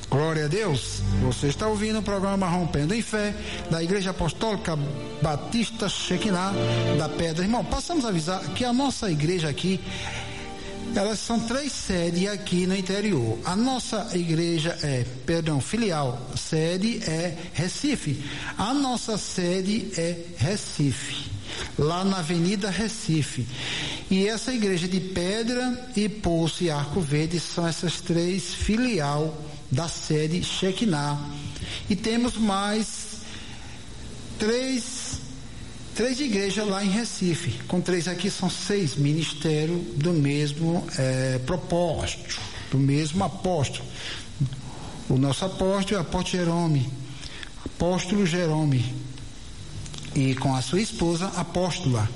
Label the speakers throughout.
Speaker 1: Glória a Deus. Você está ouvindo o programa Rompendo em Fé, da Igreja Apostólica Batista Shekinah da Pedra. Irmão, passamos a avisar que a nossa igreja aqui, elas são 3 sedes aqui no interior. A nossa igreja filial, sede é Recife. A nossa sede é Recife, lá na Avenida Recife. E essa igreja de Pedra e Poço e Arco Verde são essas 3 filial da sede Shekinah. E temos mais 3 igrejas lá em Recife. Com 3 aqui são 6 ministérios do mesmo propósito, do mesmo apóstolo. O nosso apóstolo é o apóstolo Jerome, e com a sua esposa apóstola,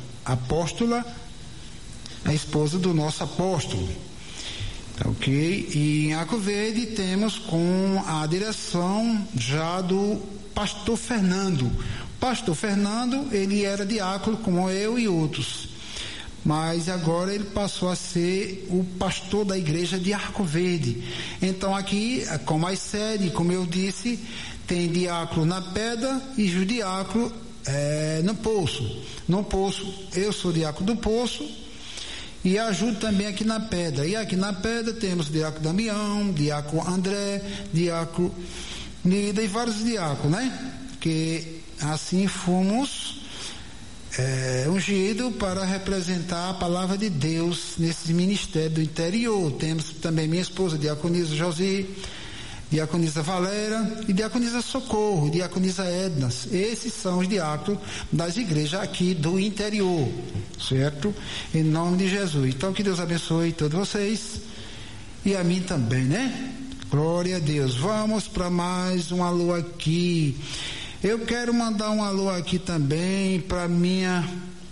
Speaker 1: a esposa do nosso apóstolo. Ok? E em Arco Verde temos com a direção já do pastor Fernando. Pastor Fernando, ele era diácono como eu e outros, mas agora ele passou a ser o pastor da igreja de Arco Verde. Então aqui, com mais sede, como eu disse, tem diácono na Pedra e diácono no Poço. No Poço, eu sou diácono do Poço e ajudo também aqui na Pedra. E aqui na Pedra temos o diácono Damião, diácono André, diácono Nida e vários diáconos, né? Que assim fomos ungidos para representar a palavra de Deus nesse ministério do interior. Temos também minha esposa, diaconisa Josi, diaconisa Valera e diaconisa Socorro, diaconisa Ednas. Esses são os diáconos das igrejas aqui do interior, certo? Em nome de Jesus. Então que Deus abençoe todos vocês e a mim também, né? Glória a Deus. Vamos para mais um alô aqui. Eu quero mandar um alô aqui também para minha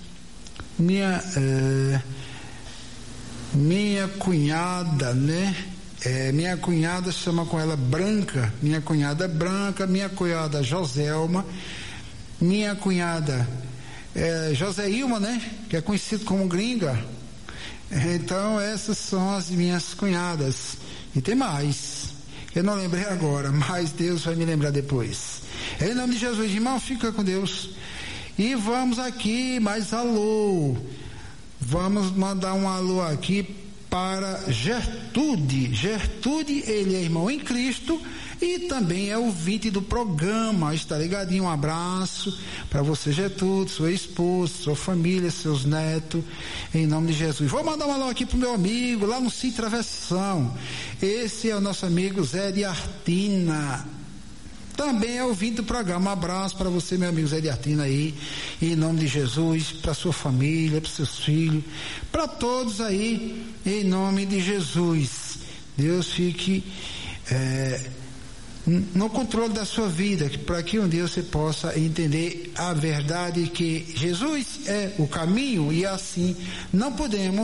Speaker 1: cunhada, né? Minha cunhada, chama com ela Branca, minha cunhada Branca, minha cunhada Joselma, minha cunhada Joséilma, né? Que é conhecido como Gringa. Então essas são as minhas cunhadas. E tem mais, eu não lembrei agora, mas Deus vai me lembrar depois. Em nome de Jesus, irmão, fica com Deus. E vamos aqui, mais alô. Vamos mandar um alô aqui para Gertrude. Gertrude, ele é irmão em Cristo e também é ouvinte do programa. Está ligadinho? Um abraço para você, Gertrude, sua esposa, sua família, seus netos, em nome de Jesus. Vou mandar um alô aqui pro meu amigo lá no Sim Travessão. Esse é o nosso amigo Zé de Artina, também é ouvinte do programa. Um abraço para você, meu amigo Zé de Artina aí, em nome de Jesus, para sua família, para seus filhos, para todos aí, em nome de Jesus. Deus fique no controle da sua vida, para que um dia você possa entender a verdade que Jesus é o caminho, e assim não podemos